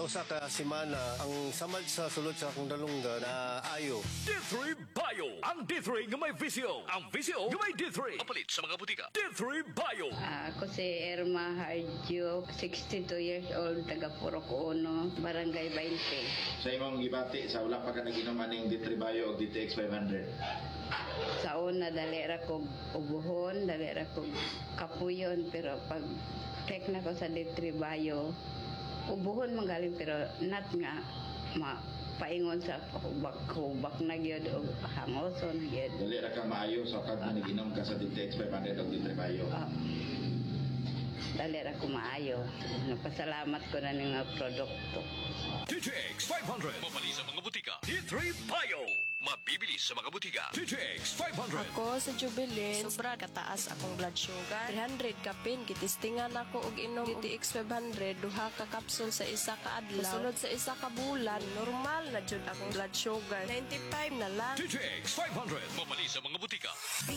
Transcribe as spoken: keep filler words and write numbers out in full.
Sa usa ka semana, ang samad sa sulod sa akong dalungga na ayo. D three Bio. Ang D three nga may visyo. Ang visyo nga may D three. Mapalit sa mga butika. D three Bio. Ah, ako si Irma Harjo, sixty-two years old, taga Purok Uno, Barangay twenty. Sa imong gibati, sa wala pa ka naginuman ng D three Bio o D T X five hundred? Sa una, dali ra kog ubuhon, dali ra kog kapuyon, pero pag check na ko sa D three Bio, ubuhon magaling pero not nga ma paingon sa hubak-hubak na gyud o hangoson na gyud. Dali ra ka maayo sa kad na naginom ka sa D T X five hundred o D three Bio. Ah, dali ra ko maayo. Napasalamat ko na ng mga produkto. D T X five hundred. Mapalit sa mga butika. D three Bio. Mabibili sa mga butika. D T X five hundred. Ako sa Jubilin, sobra kataas akong blood sugar. three hundred kapin, kitistingan ako og inom D T X five hundred, duha ka kapsul sa isa ka adlaw. Sunod sa isa ka bulan, normal na jud akong blood sugar. ninety-five na lang. D T X five hundred. Mapalit sa mga butika.